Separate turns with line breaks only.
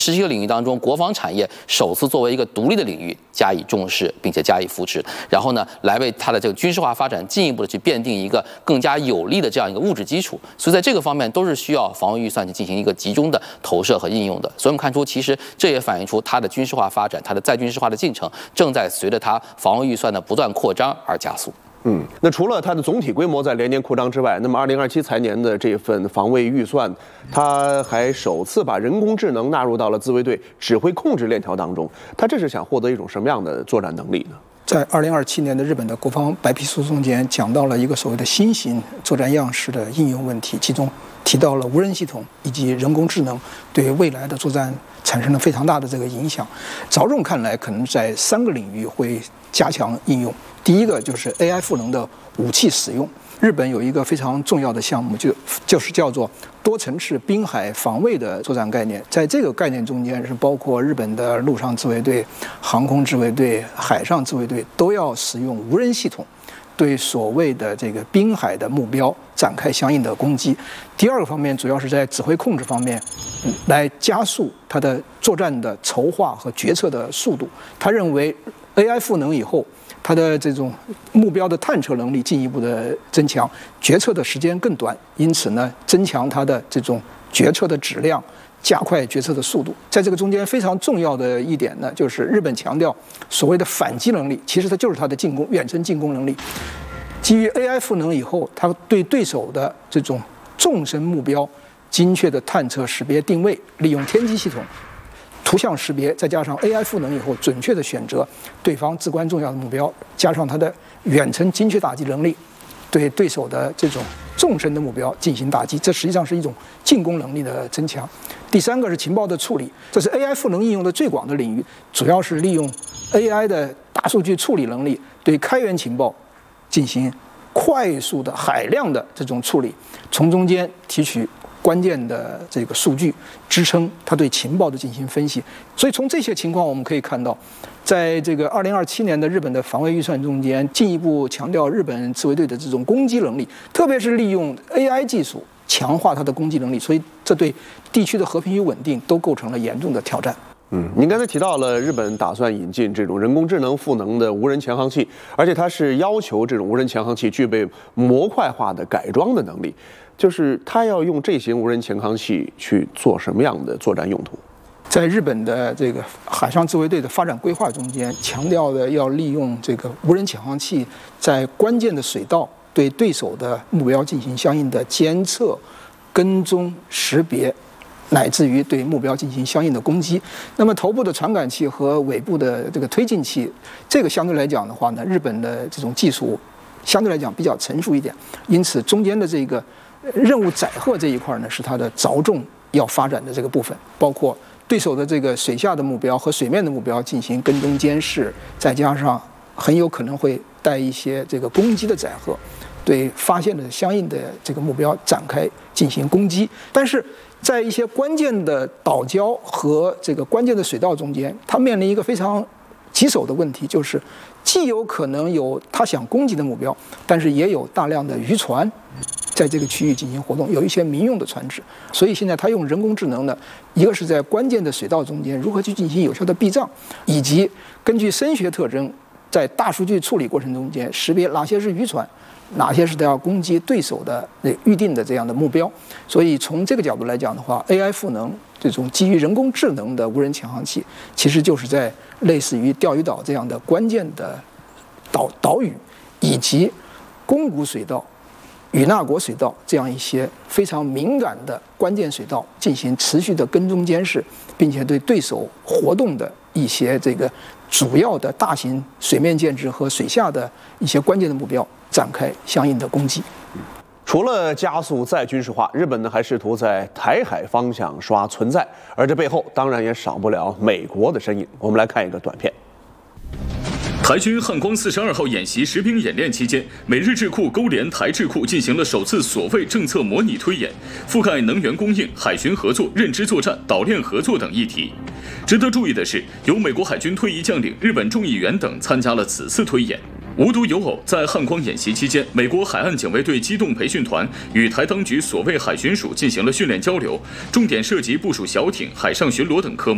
17个领域当中，国防产业首次作为一个独立的领域加以重视，并且加以扶持，然后呢，来为它的这个军事化发展进一步的去奠定一个更加有力的这样一个物质基础。所以在这个方面都是需要防卫预算去进行一个集中的投射和应用的。所以我们看出，其实这也反映出它的军事化发展、它的再军事化的进程正在随着它防卫预算的不断扩张而加速。
那除了它的总体规模在连年扩张之外，那么2027财年的这份防卫预算，它还首次把人工智能纳入到了自卫队指挥控制链条当中。它这是想获得一种什么样的作战能力呢？
在2027年的日本的国防白皮书中间讲到了一个所谓的新型作战样式的应用问题，其中提到了无人系统以及人工智能对未来的作战产生了非常大的这个影响。着重看来，可能在3个领域会加强应用。第一个就是 AI 赋能的武器使用。日本有一个非常重要的项目，就是叫做多层次滨海防卫的作战概念。在这个概念中间，是包括日本的陆上自卫队、航空自卫队、海上自卫队都要使用无人系统，对所谓的这个滨海的目标展开相应的攻击。第二个方面，主要是在指挥控制方面，来加速它的作战的筹划和决策的速度。他认为 AI 赋能以后，它的这种目标的探测能力进一步的增强，决策的时间更短，因此呢，增强它的这种决策的质量，加快决策的速度。在这个中间非常重要的一点呢，就是日本强调所谓的反击能力，其实它就是它的远程进攻能力。基于 AI 赋能以后，它对对手的这种纵深目标精确的探测、识别、定位，利用天基系统图像识别，再加上 AI 赋能以后，准确的选择对方至关重要的目标，加上它的远程精确打击能力，对对手的这种纵深的目标进行打击，这实际上是一种进攻能力的增强。第3个是情报的处理，这是 AI 赋能应用的最广的领域，主要是利用 AI 的大数据处理能力，对开源情报进行快速的海量的这种处理，从中间提取关键的这个数据，支撑它对情报的进行分析。所以从这些情况我们可以看到，在这个2027年的日本的防卫预算中间，进一步强调日本自卫队的这种攻击能力，特别是利用 AI 技术强化它的攻击能力，所以这对地区的和平与稳定都构成了严重的挑战。
您刚才提到了日本打算引进这种人工智能赋能的无人潜航器，而且它是要求这种无人潜航器具备模块化的改装的能力，就是它要用这型无人潜航器去做什么样的作战用途？
在日本的这个海上自卫队的发展规划中间，强调的要利用这个无人潜航器在关键的水道对对手的目标进行相应的监测、跟踪、识别，乃至于对目标进行相应的攻击。那么头部的传感器和尾部的这个推进器，这个相对来讲的话呢，日本的这种技术相对来讲比较成熟一点，因此中间的这个任务载荷这一块呢，是它的着重要发展的这个部分，包括对手的这个水下的目标和水面的目标进行跟踪监视，再加上很有可能会带一些这个攻击的载荷，对发现的相应的这个目标展开进行攻击。但是在一些关键的岛礁和这个关键的水道中间，它面临一个非常棘手的问题，就是既有可能有它想攻击的目标，但是也有大量的渔船在这个区域进行活动，有一些民用的船只。所以现在它用人工智能呢，一个是在关键的水道中间如何去进行有效的避障，以及根据声学特征，在大数据处理过程中间识别哪些是渔船，哪些是要攻击对手的预定的这样的目标。所以从这个角度来讲的话， AI 赋能这种基于人工智能的无人潜航器，其实就是在类似于钓鱼岛这样的关键的岛屿，以及宫古水道、与那国水道这样一些非常敏感的关键水道进行持续的跟踪监视，并且对对手活动的一些这个主要的大型水面建制和水下的一些关键的目标展开相应的攻击。
除了加速再军事化，日本呢还试图在台海方向刷存在，而这背后当然也少不了美国的身影。我们来看一个短片。
台军汉光42号演习实兵演练期间，美日智库勾连台智库进行了首次所谓政策模拟推演，覆盖能源供应、海巡合作、认知作战、岛链合作等议题。值得注意的是，由美国海军退役将领、日本众议员等参加了此次推演。无独有偶，在汉光演习期间，美国海岸警卫队机动培训团与台当局所谓海巡署进行了训练交流，重点涉及部署小艇、海上巡逻等科目。